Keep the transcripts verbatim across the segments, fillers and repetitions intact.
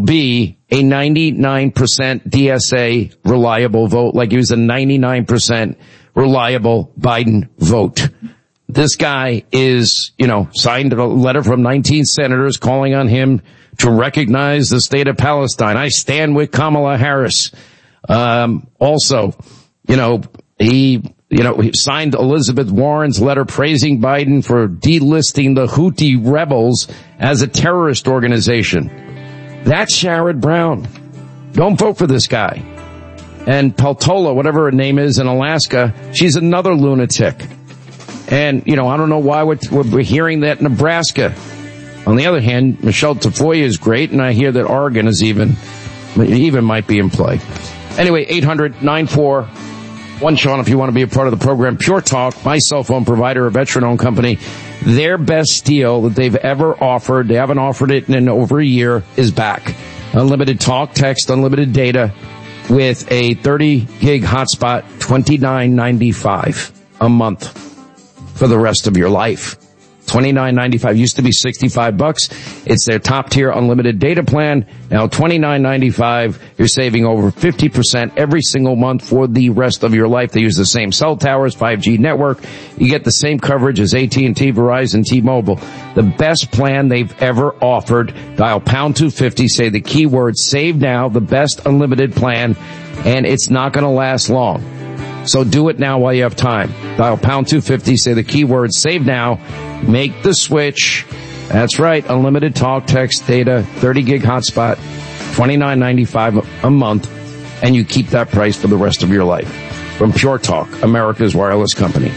be a ninety-nine percent D S A reliable vote, like he was a ninety-nine percent reliable Biden vote. This guy is, you know, signed a letter from nineteen senators calling on him to recognize the state of Palestine. I stand with Kamala Harris. Um, also, you know, he, you know, he signed Elizabeth Warren's letter praising Biden for delisting the Houthi rebels as a terrorist organization. That's Sherrod Brown. Don't vote for this guy. And Peltola, whatever her name is in Alaska, she's another lunatic. And, you know, I don't know why we're, we're hearing that in Nebraska. On the other hand, Michelle Tafoya is great, and I hear that Oregon is even, even might be in play. Anyway, eight hundred nine four one Sean if you want to be a part of the program. Pure Talk, my cell phone provider, a veteran-owned company. Their best deal that they've ever offered, they haven't offered it in over a year, is back. Unlimited talk, text, unlimited data with a thirty gig hotspot, twenty-nine ninety-five a month for the rest of your life. twenty-nine ninety-five used to be sixty-five bucks. It's their top tier unlimited data plan. Now twenty-nine ninety-five. You're saving over fifty percent every single month for the rest of your life. They use the same cell towers, five G network. You get the same coverage as A T and T, Verizon, T-Mobile. The best plan they've ever offered. Dial pound two fifty, say the keyword save now, the best unlimited plan, and it's not going to last long. So do it now while you have time. Dial pound two fifty, say the keyword save now, make the switch. That's right, unlimited talk, text, data, thirty gig hotspot, twenty-nine ninety-five a month, and you keep that price for the rest of your life. From Pure Talk, America's wireless company.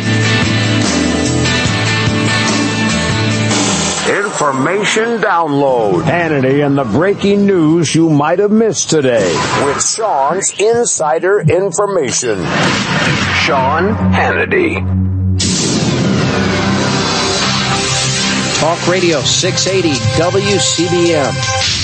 Information download. Hannity and the breaking news you might have missed today. With Sean's insider information. Sean Hannity. Talk Radio six eighty W C B M.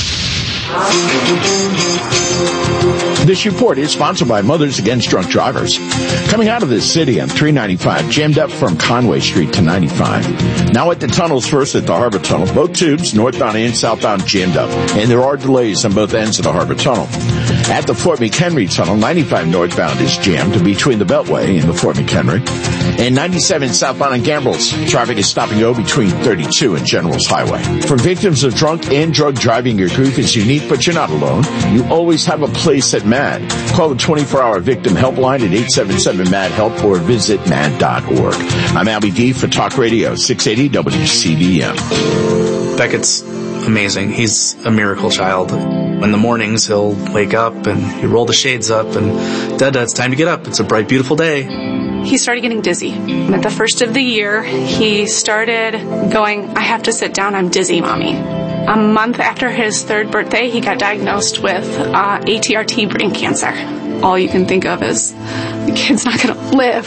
This report is sponsored by Mothers Against Drunk Drivers. Coming out of the city on three ninety-five, jammed up from Conway Street to ninety-five. Now at the tunnels, first at the Harbor Tunnel. Both tubes, northbound and southbound, jammed up. And there are delays on both ends of the Harbor Tunnel. At the Fort McHenry Tunnel, ninety-five northbound is jammed between the Beltway and the Fort McHenry. And ninety-seven southbound on Gambrills. Traffic is stop and go between thirty-two and Generals Highway. For victims of drunk and drug driving, your grief is unique, but you're not alone. You always have a place at MAD. Call the twenty-four hour victim helpline at eight seven seven M A D HELP or visit mad dot org. I'm Albie D for Talk Radio six eighty W C B M. Beckett's amazing. He's a miracle child. In the mornings, he'll wake up and he'll roll the shades up and, Dada, it's time to get up. It's a bright, beautiful day. He started getting dizzy. At the first of the year, he started going, I have to sit down, I'm dizzy, Mommy. A month after his third birthday, he got diagnosed with uh, A T R T brain cancer. All you can think of is, the kid's not going to live.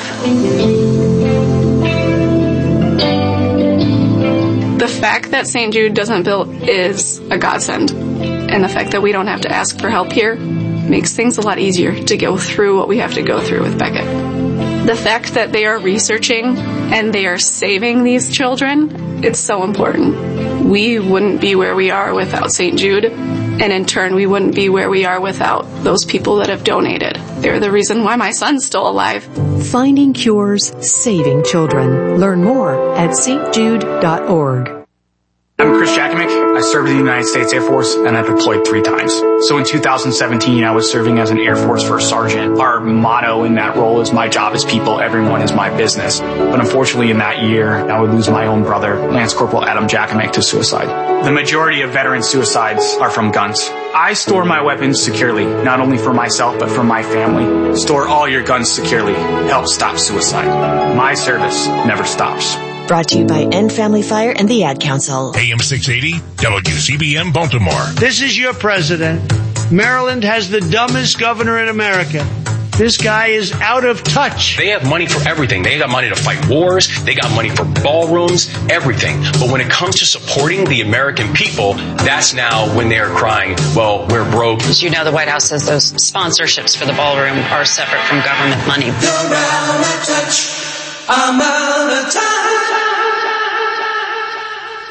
The fact that Saint Jude doesn't bill is a godsend. And the fact that we don't have to ask for help here makes things a lot easier to go through what we have to go through with Beckett. The fact that they are researching and they are saving these children, it's so important. We wouldn't be where we are without Saint Jude, and in turn, we wouldn't be where we are without those people that have donated. They're the reason why my son's still alive. Finding cures, saving children. Learn more at s t jude dot org. I'm Chris Jakovic. I served in the United States Air Force, and I deployed three times. So in two thousand seventeen, I was serving as an Air Force First Sergeant. Our motto in that role is, my job is people, everyone is my business. But unfortunately, in that year, I would lose my own brother, Lance Corporal Adam Jakovic, to suicide. The majority of veteran suicides are from guns. I store my weapons securely, not only for myself, but for my family. Store all your guns securely. Help stop suicide. My service never stops. Brought to you by End Family Fire and the Ad Council. A M six eighty, W C B M Baltimore. This is your president. Maryland has the dumbest governor in America. This guy is out of touch. They have money for everything. They got money to fight wars. They got money for ballrooms, everything. But when it comes to supporting the American people, that's now when they're crying, well, we're broke. As you know, the White House says those sponsorships for the ballroom are separate from government money. You're out of touch. I'm out of touch.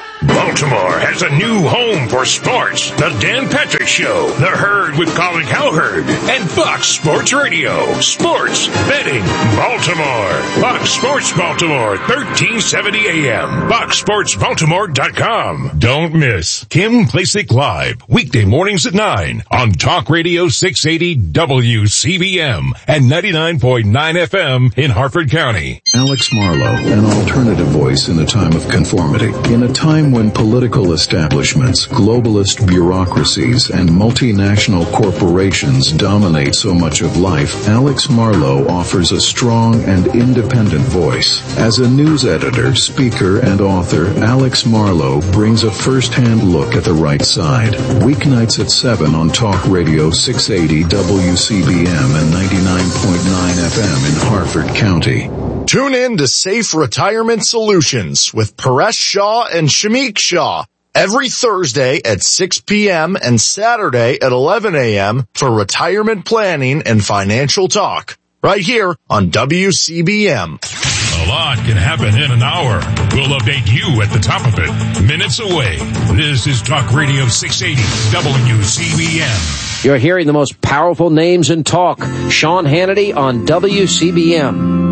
Baltimore has a new home for sports. The Dan Patrick Show, The Herd with Colin Cowherd, and Fox Sports Radio. Sports Betting Baltimore. Fox Sports Baltimore, thirteen seventy A M. fox sports baltimore dot com. Don't miss Kim Klacik Live, weekday mornings at nine on Talk Radio six eighty W C B M and ninety-nine point nine F M in Harford County. Alex Marlowe, an alternative voice in a time of conformity. In a time when political establishments, globalist bureaucracies, and multinational corporations dominate so much of life, Alex Marlowe offers a strong and independent voice. As a news editor, speaker, and author, Alex Marlowe brings a first-hand look at the right side. Weeknights at seven on Talk Radio six eighty W C B M and ninety-nine point nine F M in Harford County. Tune in to Safe Retirement Solutions with Paresh Shah and Shamik Shah every Thursday at six p.m. and Saturday at eleven a.m. for retirement planning and financial talk. Right here on W C B M. A lot can happen in an hour. We'll update you at the top of it, minutes away. This is Talk Radio six eighty W C B M. You're hearing the most powerful names in talk. Sean Hannity on W C B M.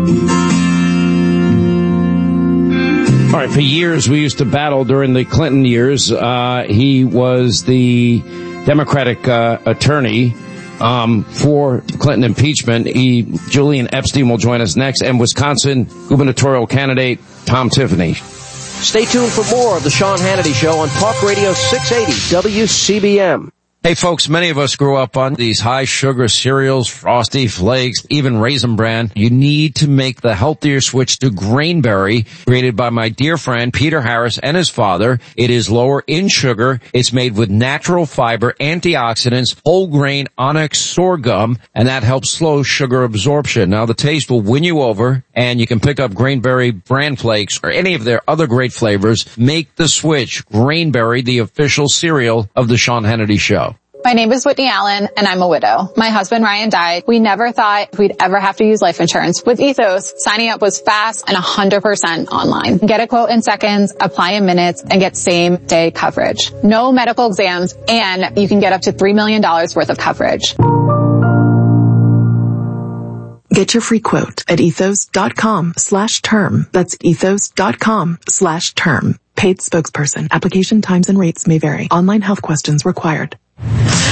All right, for years we used to battle during the Clinton years. Uh, he was the Democratic uh, attorney um, for Clinton impeachment. He, Julian Epstein will join us next, and Wisconsin gubernatorial candidate Tom Tiffany. Stay tuned for more of the Sean Hannity Show on Talk Radio six eighty W C B M. Hey folks, many of us grew up on these high sugar cereals, Frosty Flakes, even Raisin Bran. You need to make the healthier switch to Grainberry, created by my dear friend Peter Harris and his father. It is lower in sugar. It's made with natural fiber, antioxidants, whole grain onyx sorghum, and that helps slow sugar absorption. Now the taste will win you over, and you can pick up Grainberry Bran Flakes or any of their other great flavors. Make the switch. Grainberry, the official cereal of the Sean Hannity Show. My name is Whitney Allen, and I'm a widow. My husband, Ryan, died. We never thought we'd ever have to use life insurance. With Ethos, signing up was fast and one hundred percent online. Get a quote in seconds, apply in minutes, and get same-day coverage. No medical exams, and you can get up to three million dollars worth of coverage. Get your free quote at ethos.com slash term. That's ethos.com slash term. Paid spokesperson. Application times and rates may vary. Online health questions required.